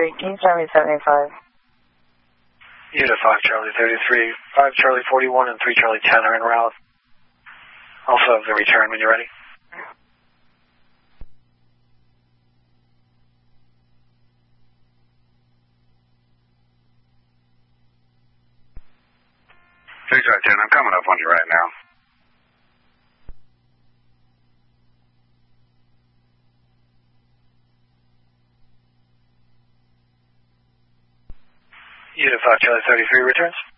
33, King Charlie 75. Unit 5 Charlie 33, 5 Charlie 41 and 3 Charlie 10 are en route. Also have the return when you're ready. Six Charlie 10, I'm coming up on you right now. Unit 5 Charlie 33 returns.